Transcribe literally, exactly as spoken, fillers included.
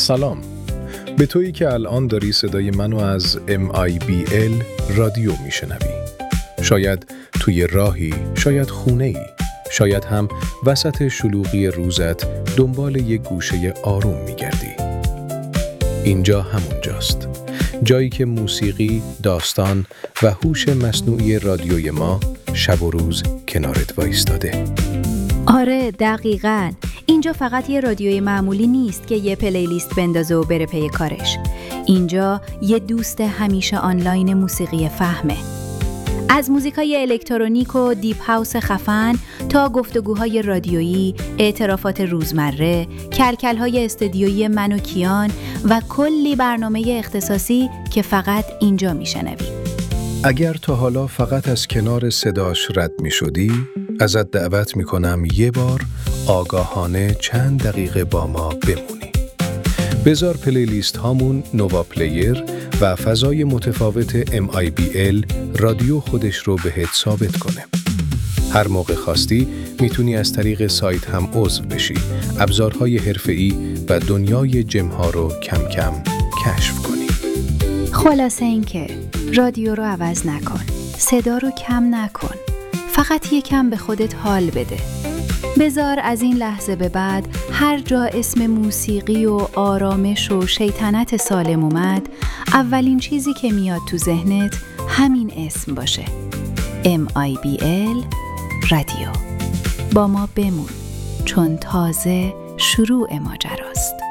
سلام، به تویی که الان داری صدای منو از ام آی بی ال رادیو میشنوی. شاید توی راهی، شاید خونه‌ای، شاید هم وسط شلوغی روزت دنبال یک گوشه آروم میگردی. اینجا همونجاست، جایی که موسیقی، داستان و هوش مصنوعی رادیوی ما شب و روز کنارت وایستاده. آره دقیقاً. اینجا فقط یه رادیوی معمولی نیست که یه پلیلیست بندازه و بره پی کارش. اینجا یه دوست همیشه آنلاین موسیقی فهمه. از موزیکای الکترونیک و دیپ هاوس خفن تا گفتگوهای رادیویی، اعترافات روزمره، کلکل‌های استدیویی من و کیان و کلی برنامه اختصاصی که فقط اینجا میشنوی. اگر تا حالا فقط از کنار صداش رد می شدی، ازت دعوت می کنم یه بار آگاهانه چند دقیقه با ما بمونی. بذار پلیلیست هامون نووا پلیر و فضای متفاوت ام آی بی ال رادیو خودش رو بهت ثابت کنه. هر موقع خواستی میتونی از طریق سایت هم عضو بشی، ابزارهای حرفه‌ای و دنیای جمها رو کم کم کشف کنی. خلاصه این که رادیو رو عوض نکن، صدا رو کم نکن، فقط یکم به خودت حال بده. بذار از این لحظه به بعد هر جا اسم موسیقی و آرامش و شیطنت سالم اومد، اولین چیزی که میاد تو ذهنت همین اسم باشه: ام آی بی ال رادیو. با ما بمون، چون تازه شروع ماجراست.